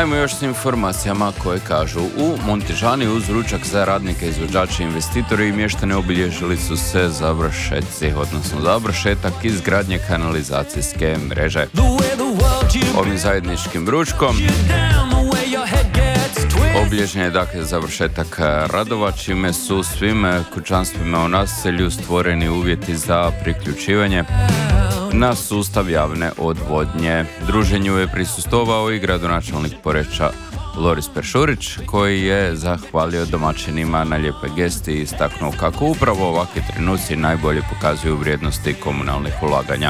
Ajmo još s informacijama koje kažu u Montižani uz ručak za radnike, izvođače, investitori i mještane obilježili su se završetak izgradnje kanalizacijske mreže. Ovim zajedničkim ručkom obilježen je dakle završetak radova, čime su svim kućanstvima u naselju stvoreni uvjeti za priključivanje na sustav javne odvodnje. Druženju je prisustvovao i gradonačelnik Poreča Loris Peršurić, koji je zahvalio domaćinima na lijepoj gesti i istaknuo kako upravo ovakvi trenuci najbolje pokazuju vrijednosti komunalnih ulaganja.